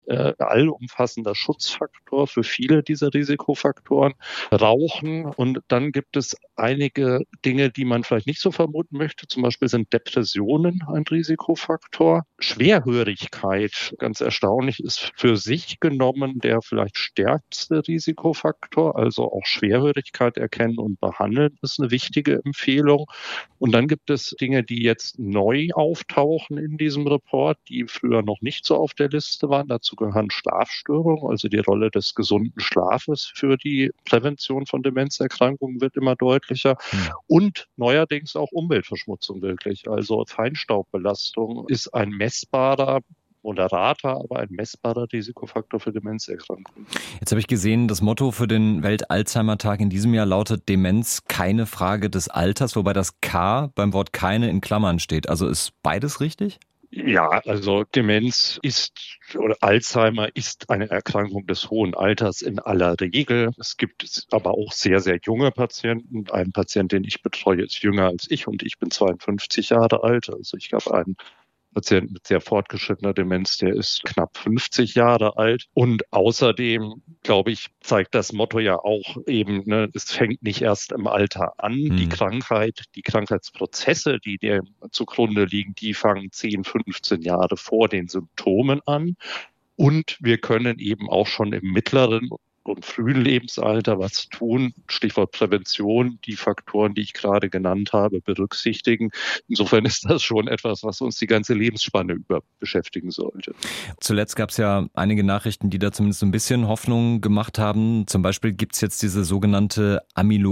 allumfassender Schutzfaktor für viele dieser Risikofaktoren. Rauchen, und dann gibt es einige Dinge, die man vielleicht nicht so vermuten möchte. Zum Beispiel sind Depressionen ein Risikofaktor. Schwerhörigkeit, ganz erstaunlich, ist für sich genommen der vielleicht stärkste Risikofaktor. Also auch Schwerhörigkeit erkennen und behandeln ist eine wichtige Empfehlung. Und dann gibt es Dinge, die jetzt neu auftauchen in diesem Report, die früher noch nicht so auf der Liste waren. Dazu gehören Schlafstörungen, also die Rolle des gesunden Schlafes für die Prävention von Demenzerkrankungen wird immer deutlicher. Und neuerdings auch Umweltverschmutzung wirklich. Also Feinstaubbelastung ist ein messbarer, moderater, aber ein messbarer Risikofaktor für Demenzerkrankungen. Jetzt habe ich gesehen, das Motto für den Welt-Alzheimer-Tag in diesem Jahr lautet Demenz keine Frage des Alters, wobei das K beim Wort keine in Klammern steht. Also ist beides richtig? Ja, also Demenz oder Alzheimer ist eine Erkrankung des hohen Alters in aller Regel. Es gibt aber auch sehr, sehr junge Patienten. Ein Patient, den ich betreue, ist jünger als ich und ich bin 52 Jahre alt. Also ich habe einen Patienten mit sehr fortgeschrittener Demenz, der ist knapp 50 Jahre alt. Und außerdem, glaube ich, zeigt das Motto ja auch eben, es fängt nicht erst im Alter an. Die Krankheit, die Krankheitsprozesse, die dem zugrunde liegen, die fangen 10, 15 Jahre vor den Symptomen an. Und wir können eben auch schon im mittleren und frühen Lebensalter was tun, Stichwort Prävention, die Faktoren, die ich gerade genannt habe, berücksichtigen. Insofern ist das schon etwas, was uns die ganze Lebensspanne über beschäftigen sollte. Zuletzt gab es ja einige Nachrichten, die da zumindest so ein bisschen Hoffnung gemacht haben. Zum Beispiel gibt es jetzt diese sogenannte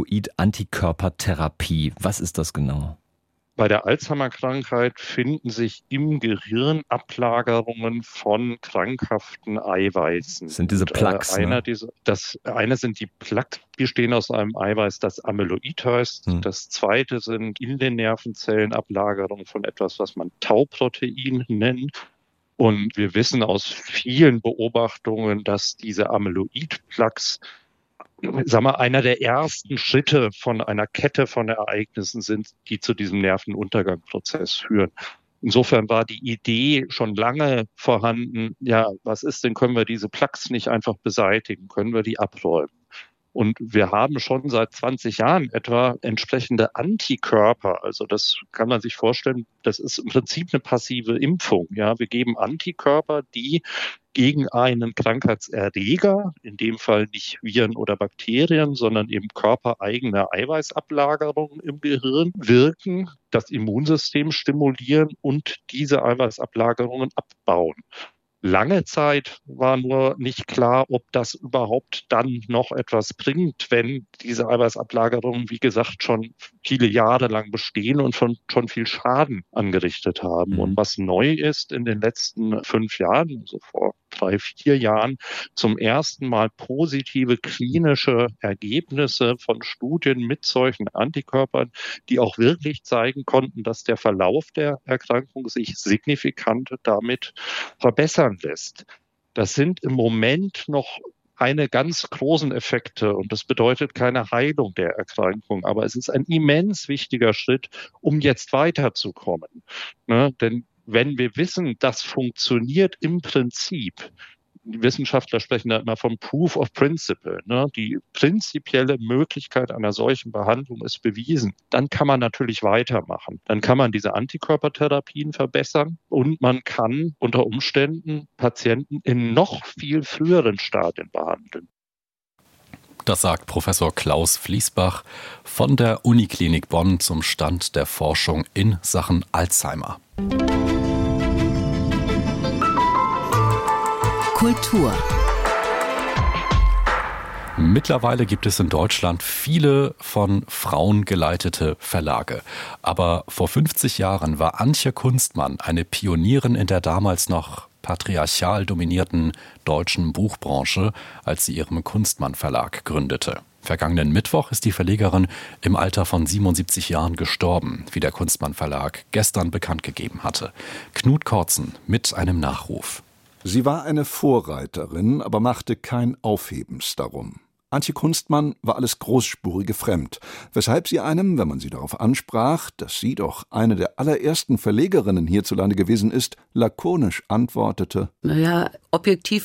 Amyloid-Antikörpertherapie. Was ist das genau? Bei der Alzheimer-Krankheit finden sich im Gehirn Ablagerungen von krankhaften Eiweißen. Das sind diese Plaques, eine sind die Plaques, die bestehen aus einem Eiweiß, das Amyloid heißt. Das zweite sind in den Nervenzellen Ablagerungen von etwas, was man Tau-Protein nennt. Und wir wissen aus vielen Beobachtungen, dass diese Amyloid-Plaques einer der ersten Schritte von einer Kette von Ereignissen sind, die zu diesem Nervenuntergangsprozess führen. Insofern war die Idee schon lange vorhanden, ja, was ist denn, können wir diese Plaques nicht einfach beseitigen, können wir die abräumen? Und wir haben schon seit 20 Jahren etwa entsprechende Antikörper. Also das kann man sich vorstellen, das ist im Prinzip eine passive Impfung. Ja, wir geben Antikörper, die gegen einen Krankheitserreger, in dem Fall nicht Viren oder Bakterien, sondern eben körpereigene Eiweißablagerungen im Gehirn wirken, das Immunsystem stimulieren und diese Eiweißablagerungen abbauen. Lange Zeit war nur nicht klar, ob das überhaupt dann noch etwas bringt, wenn diese Eiweißablagerungen, wie gesagt, schon viele Jahre lang bestehen und schon viel Schaden angerichtet haben. Und was neu ist in den letzten 5 Jahren, also vor 3, 4 Jahren, zum ersten Mal positive klinische Ergebnisse von Studien mit solchen Antikörpern, die auch wirklich zeigen konnten, dass der Verlauf der Erkrankung sich signifikant damit verbessern lässt. Das sind im Moment noch keine ganz großen Effekte und das bedeutet keine Heilung der Erkrankung, aber es ist ein immens wichtiger Schritt, um jetzt weiterzukommen. Denn wenn wir wissen, das funktioniert im Prinzip, die Wissenschaftler sprechen da immer vom Proof of Principle, die prinzipielle Möglichkeit einer solchen Behandlung ist bewiesen, dann kann man natürlich weitermachen. Dann kann man diese Antikörpertherapien verbessern und man kann unter Umständen Patienten in noch viel früheren Stadien behandeln. Das sagt Professor Klaus Fließbach von der Uniklinik Bonn zum Stand der Forschung in Sachen Alzheimer. Kultur. Mittlerweile gibt es in Deutschland viele von Frauen geleitete Verlage. Aber vor 50 Jahren war Antje Kunstmann eine Pionierin in der damals noch patriarchal dominierten deutschen Buchbranche, als sie ihren Kunstmann Verlag gründete. Vergangenen Mittwoch ist die Verlegerin im Alter von 77 Jahren gestorben, wie der Kunstmann Verlag gestern bekannt gegeben hatte. Knut Kortzen mit einem Nachruf. Sie war eine Vorreiterin, aber machte kein Aufhebens darum. Antje Kunstmann war alles Großspurige fremd, weshalb sie einem, wenn man sie darauf ansprach, dass sie doch eine der allerersten Verlegerinnen hierzulande gewesen ist, lakonisch antwortete: Naja, objektiv